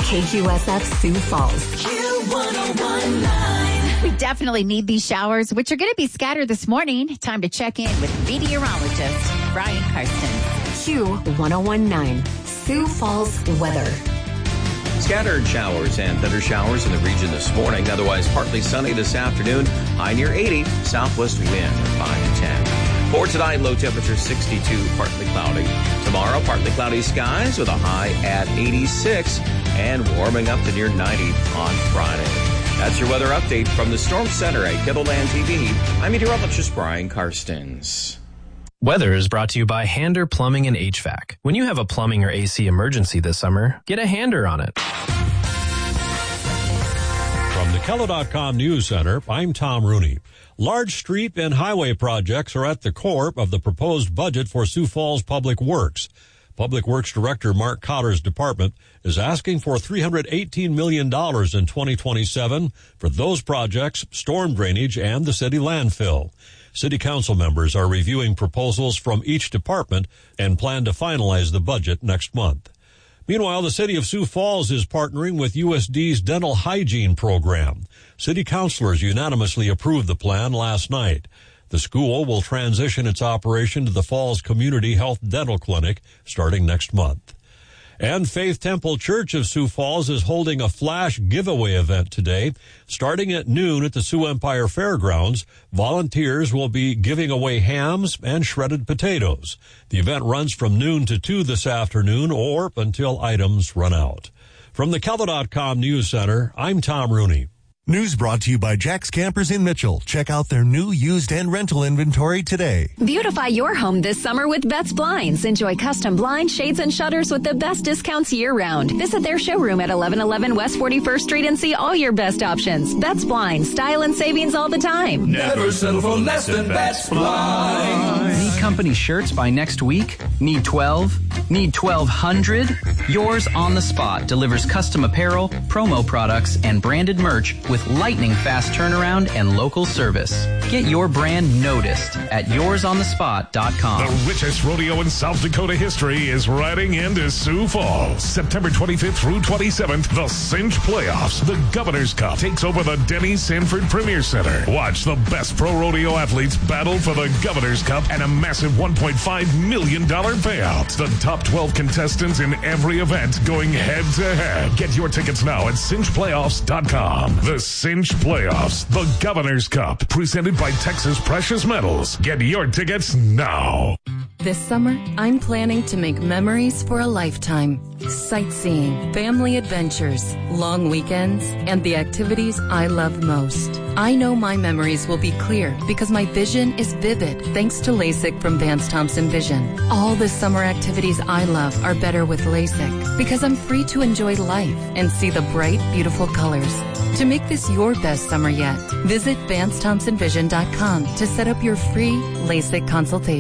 KQSF Sioux Falls. Q1019. We definitely need these showers, which are going to be scattered this morning. Time to check in with meteorologist Brian Karsten. Q1019. Sioux Falls weather. Scattered showers and thunder showers in the region this morning. Otherwise, partly sunny this afternoon. High near 80. Southwest wind 5 to 10. For tonight, low temperature 62, partly cloudy. Tomorrow, partly cloudy skies with a high at 86 and warming up to near 90 on Friday. That's your weather update from the Storm Center at Kettleland TV. I'm meteorologist Brian Karstens. Weather is brought to you by Hander Plumbing and HVAC. When you have a plumbing or AC emergency this summer, get a Hander on it. From the Kello.com News Center, I'm Tom Rooney. Large street and highway projects are at the core of the proposed budget for Sioux Falls Public Works. Public Works Director Mark Cotter's department is asking for $318 million in 2027 for those projects, storm drainage, and the city landfill. City council members are reviewing proposals from each department and plan to finalize the budget next month. Meanwhile, the city of Sioux Falls is partnering with USD's dental hygiene program. City councilors unanimously approved the plan last night. The school will transition its operation to the Falls Community Health Dental Clinic starting next month. And Faith Temple Church of Sioux Falls is holding a flash giveaway event today. Starting at noon at the Sioux Empire Fairgrounds, volunteers will be giving away hams and shredded potatoes. The event runs from noon to 2 this afternoon or until items run out. From the Kello.com News Center, I'm Tom Rooney. News brought to you by Jack's Campers in Mitchell. Check out their new used and rental inventory today. Beautify your home this summer with Betts Blinds. Enjoy custom blinds, shades, and shutters with the best discounts year-round. Visit their showroom at 1111 West 41st Street and see all your best options. Betts Blinds, style and savings all the time. Never settle for less than Betts Blinds. Need company shirts by next week? Need 12? Need 1,200? Yours on the Spot delivers custom apparel, promo products, and branded merch with lightning fast turnaround and local service. Get your brand noticed at yoursonthespot.com. The richest rodeo in South Dakota history is riding into Sioux Falls. September 25th through 27th, the Cinch Playoffs. The Governor's Cup takes over the Denny Sanford Premier Center. Watch the best pro rodeo athletes battle for the Governor's Cup and a massive $1.5 million payout. The top 12 contestants in every event going head-to-head. Get your tickets now at cinchplayoffs.com. The Cinch Playoffs, the Governor's Cup, presented by Texas Precious Metals. Get your tickets now. This summer, I'm planning to make memories for a lifetime. Sightseeing, family adventures, long weekends, and the activities I love most. I know my memories will be clear because my vision is vivid thanks to LASIK from Vance Thompson Vision. All the summer activities I love are better with LASIK because I'm free to enjoy life and see the bright, beautiful colors. To make this your best summer yet, visit VanceThompsonVision.com to set up your free LASIK consultation.